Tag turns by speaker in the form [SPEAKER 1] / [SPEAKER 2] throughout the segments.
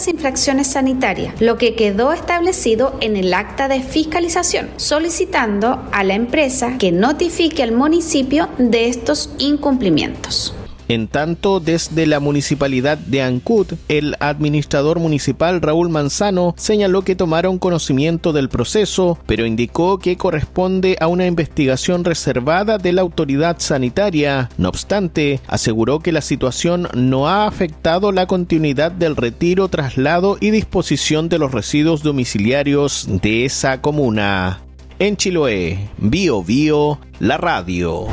[SPEAKER 1] las infracciones sanitarias, lo que quedó establecido en el acta de fiscalización, solicitando a la empresa que notifique al municipio de estos incumplimientos.
[SPEAKER 2] En tanto, desde la municipalidad de Ancud, el administrador municipal Raúl Manzano señaló que tomaron conocimiento del proceso, pero indicó que corresponde a una investigación reservada de la autoridad sanitaria. No obstante, aseguró que la situación no ha afectado la continuidad del retiro, traslado y disposición de los residuos domiciliarios de esa comuna. En Chiloé, Bio Bio, la radio.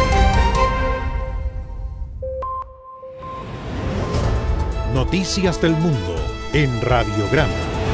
[SPEAKER 3] Noticias del Mundo en Radiograma.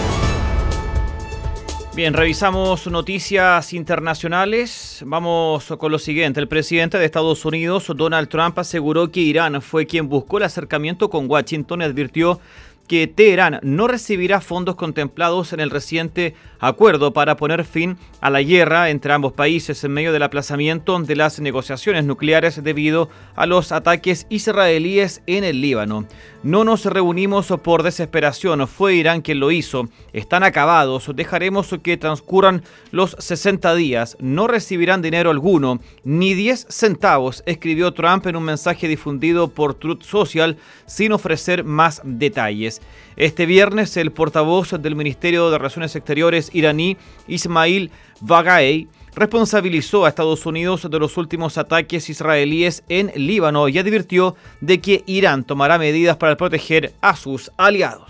[SPEAKER 4] Bien, revisamos noticias internacionales. Vamos con lo siguiente. El presidente de Estados Unidos, Donald Trump, aseguró que Irán fue quien buscó el acercamiento con Washington y advirtió que Teherán no recibirá fondos contemplados en el reciente acuerdo para poner fin a la guerra entre ambos países en medio del aplazamiento de las negociaciones nucleares debido a los ataques israelíes en el Líbano. No nos reunimos por desesperación, fue Irán quien lo hizo. Están acabados, dejaremos que transcurran los 60 días. No recibirán dinero alguno, ni 10 centavos, escribió Trump en un mensaje difundido por Truth Social sin ofrecer más detalles. Este viernes, el portavoz del Ministerio de Relaciones Exteriores iraní, Ismail Baqai, responsabilizó a Estados Unidos de los últimos ataques israelíes en Líbano y advirtió de que Irán tomará medidas para proteger a sus aliados.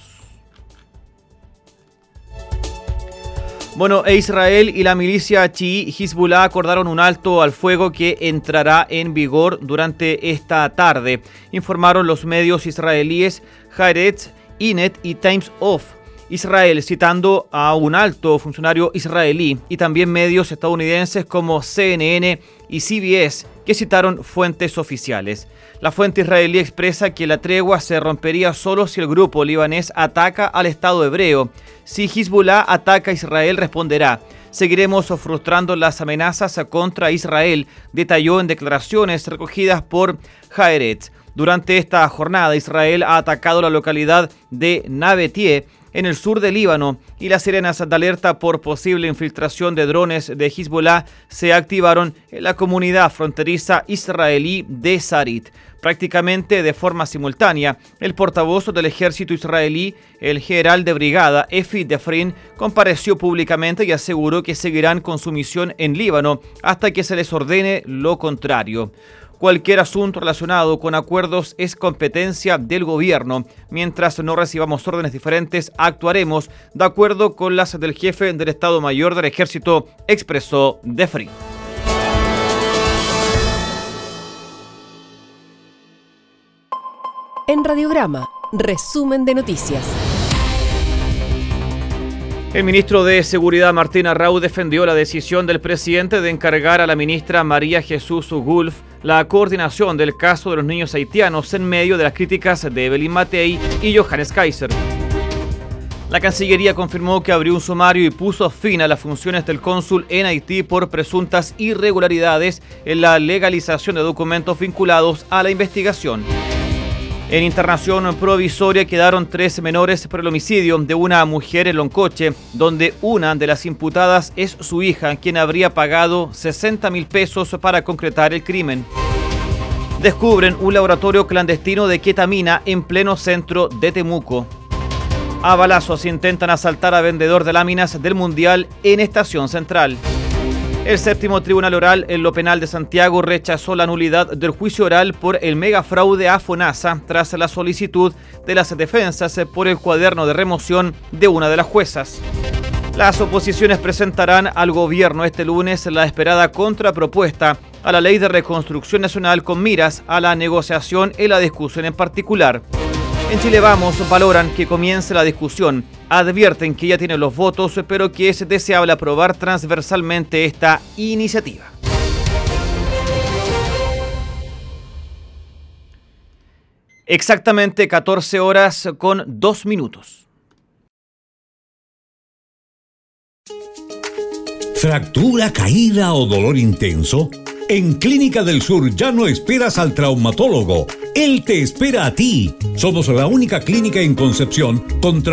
[SPEAKER 4] Bueno, Israel y la milicia chií Hezbollah acordaron un alto al fuego que entrará en vigor durante esta tarde, informaron los medios israelíes Haaretz, Ynet y Times of Israel, citando a un alto funcionario israelí, y también medios estadounidenses como CNN y CBS, que citaron fuentes oficiales. La fuente israelí expresa que la tregua se rompería solo si el grupo libanés ataca al Estado hebreo. Si Hezbollah ataca a Israel, responderá. Seguiremos frustrando las amenazas contra Israel, detalló en declaraciones recogidas por Haaretz. Durante esta jornada, Israel ha atacado la localidad de Nabatie, en el sur del Líbano, y las sirenas de alerta por posible infiltración de drones de Hezbollah se activaron en la comunidad fronteriza israelí de Sarit. Prácticamente de forma simultánea, el portavoz del ejército israelí, el general de brigada Efi Defrin, compareció públicamente y aseguró que seguirán con su misión en Líbano hasta que se les ordene lo contrario. Cualquier asunto relacionado con acuerdos es competencia del gobierno. Mientras no recibamos órdenes diferentes, actuaremos de acuerdo con las del jefe del Estado Mayor del Ejército, expresó Defrin.
[SPEAKER 5] En Radiograma, resumen de noticias.
[SPEAKER 4] El ministro de Seguridad, Martín Arrau, defendió la decisión del presidente de encargar a la ministra María Jesús Gulf la coordinación del caso de los niños haitianos en medio de las críticas de Evelyn Matei y Johannes Kaiser. La Cancillería confirmó que abrió un sumario y puso fin a las funciones del cónsul en Haití por presuntas irregularidades en la legalización de documentos vinculados a la investigación. En internación provisoria quedaron 3 menores por el homicidio de una mujer en Loncoche, donde una de las imputadas es su hija, quien habría pagado 60.000 pesos para concretar el crimen. Descubren un laboratorio clandestino de ketamina en pleno centro de Temuco. A balazos intentan asaltar a vendedor de láminas del Mundial en Estación Central. El séptimo tribunal oral en lo penal de Santiago rechazó la nulidad del juicio oral por el megafraude a FONASA tras la solicitud de las defensas por el cuaderno de remoción de una de las juezas. Las oposiciones presentarán al gobierno este lunes la esperada contrapropuesta a la Ley de Reconstrucción Nacional con miras a la negociación y la discusión en particular. En Chile Vamos valoran que comience la discusión. Advierten que ya tienen los votos, pero que es deseable aprobar transversalmente esta iniciativa. Exactamente 14 horas con 2 minutos.
[SPEAKER 6] ¿Fractura, caída o dolor intenso? En Clínica del Sur ya no esperas al traumatólogo. Él te espera a ti. Somos la única clínica en Concepción con